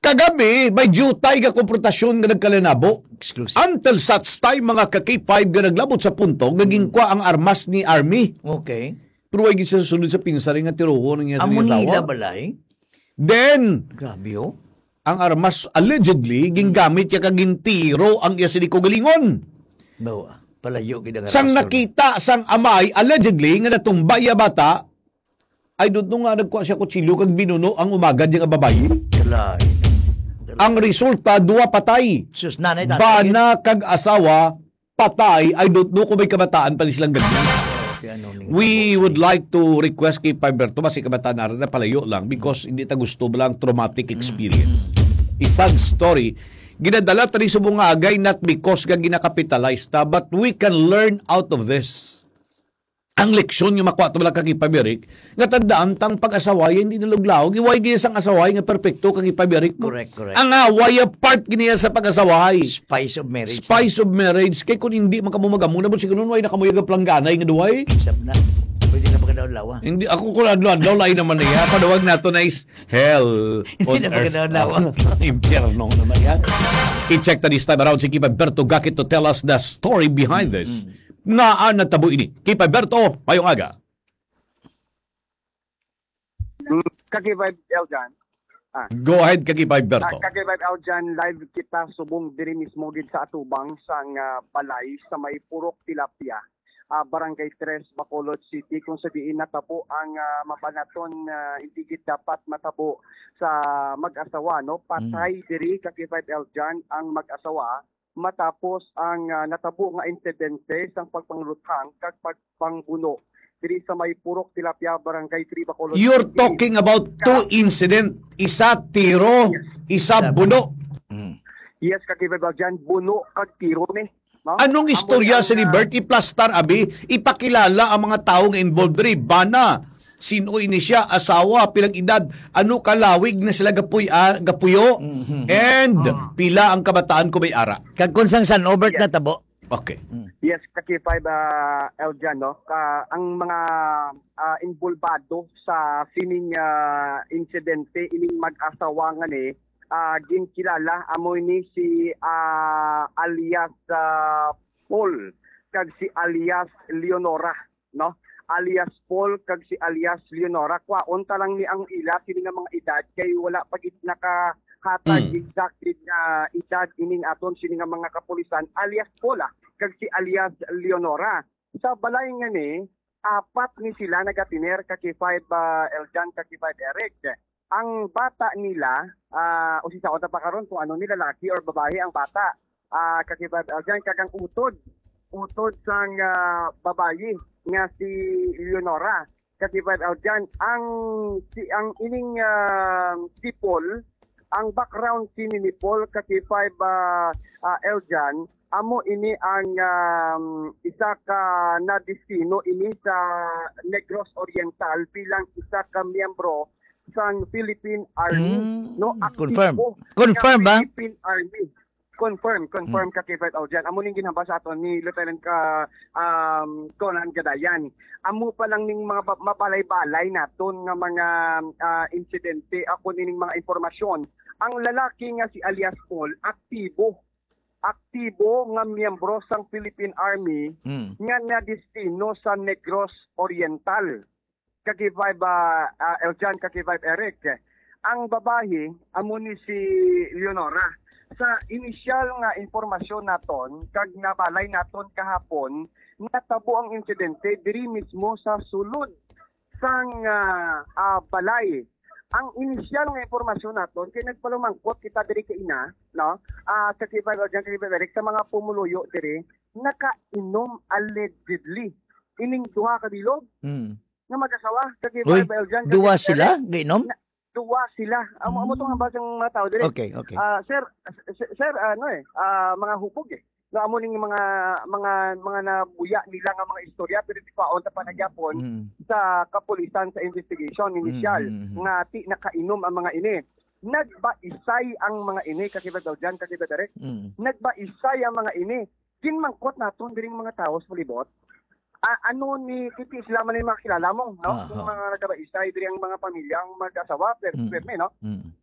Kagabi, may jutay nga konfrontasyon nga nagkalinabo. Exclusive. Until such time, mga ka-K5 nga naglabot sa punto, naging kwa ang armas ni Army. Okay. Pero ay gisa sunod sa pinsari nga tiruho ng iya sa Amo nila asawa. balay? Then, Grabe oh. ang armas allegedly gingamit ya kagintiro ang iya siniko galingon. Bawa, palayo kita nga. Sang nakita sang amay allegedly nga natumbay ya bata, ay doon nga nagkuha siya kutsilyo kag binuno ang umagad yung babayi. Dalay. Ang resulta, duwa patay. Sus, nanay tatay. Bana kag asawa, patay, ay doon kung may kabataan pa silang ganyan. We would like to request kay Paberto, mas ikabataan natin na palayo lang because hindi ta gusto lang traumatic experience. Isang story. Ginadala tani sa mga agay not because ka ginakapitalize ta, but we can learn out of this. Ang leksyon yung makuha ito kang ipabirik, nga tandaan tang pag-asaway, hindi naluglaw. Giway gina sang asaway nga perfecto kang ipabirik. Correct. Ang away part giniya sa pag-asaway. Spice of marriage. Spice of marriage. Kaya kung hindi makamumagamon na mo, siguro nun, way nakamuyag ang plangganay nga duway. Sab na. Pwede na pagkadaw-lawa. Hindi, ako kung adlaw lain naman niya. Padawag nato na is hell on Hindi na earth. pagkadaw-lawa. Impyerno naman yan. I-check ta this time around si Kipa Berto Gakit to tell us the story behind this. Ngaan na tabo ini. Kipa Berto, payong aga. Kaki-vibe Eljan. Go ahead, Kipa Berto. Kaki-vibe Eljan, live kita subong diri mismo gid sa atubang sang balay sa may Purok Tilapia. Barangay 3, Bacolod City kung sa diin natabo ang mapanaton hindi gid dapat matabo sa mag-asawa no patay diri Kaki-vibe Eljan ang mag-asawa matapos ang natabo nga insidente sang pagpangluthang kag pagpangbuno diri sa may Purok Tilapia Barangay 3 Bacolod You're City. talking about two incident. Isa tiro, isa buno. Yes, Kaki-vibe Eljan, buno kag tiro ni. No? Anong istorya sa ni Bert Iplastar, abi? Ipakilala ang mga tao nga involved rin. Bana, sino ini siya, asawa, pilang edad, ano kalawig na sila gapuyo, and pila ang kabataan ko may ara. Kag kung sang San Obert na tabo. Okay. Yes, Kaki-5 Eljan, no? Ang mga involvado sa sining insidente, ining mag-asawa nga ni, ginkilala amo ni si alias Paul kag si alias Leonora no alias Paul kag si alias Leonora kwaon ta lang ni ang ila sini nga mga edad kay wala pagit nakahatag exactly nga edad ining aton sini nga mga kapulisan alias Paul kag si alias Leonora sa balay nga ni apat ni sila nagatiner Kaki-5 Eljan Kaki-5 Eric. Ang bata nila, o si Sakota pa karon kung ano nila, lalaki or babae ang bata. Kaki-5 Eljan, kagang utod sang babae nga si Leonora. Kaki-5 Eljan, ang ining si Paul, ang background sini ni Paul, Kaki-5 Eljan, amo ini ang isa ka na destino ini sa Negros Oriental bilang isa ka miyembro sang Philippine Army no Confirm ba? Philippine Army confirm Kaki-5 Eljan amo ning ginhamba sa aton ni Lieutenant Conan Gadayan amo pa lang ning mga mapalay-balay naton nga mga insidente ako ning mga impormasyon ang lalaki nga si alias Paul aktibo nga miyembro sang Philippine Army nga na destino sa Negros Oriental Kaki-5 Eljan, Kaki-5 Eric. Ang babae, amo ni si Leonora. Sa initial nga informasyon naton, kag nabalay naton kahapon, natabo ang insidente diri mismo sa sulod sang balay. Ang initial nga informasyon naton, kay nagpalumangkot kita diri kay ina, no? Kaki-5 Eljan, Kaki-5 Eric, sa mga pumuluyo diri, nakainom allegedly. Ining duha ka bilog. Nga mag-asawa, Kaki-5 Eljan. Duwa sila? Gainom? Duwa sila. Amo tong hambas ng mga tao dire. Okay. Sir, mga hupog na amo ning mga nabuya nila nga mga istorya pero di pa ta panagyapon sa kapulisan sa investigation initial nga ti nakainom ang mga ini. Nagbaisay ang mga ini Kaki-5 Eljan, Kaki-5 Eric. Nagbaisay ang mga ini. Kinmangkot naton diring mga tao sa palibot. Ano ni kiti sila man yung mga kilala mo, no? Kung mga nagkabaisay diri ang mga pamilya ang mag-asawa, perme, no?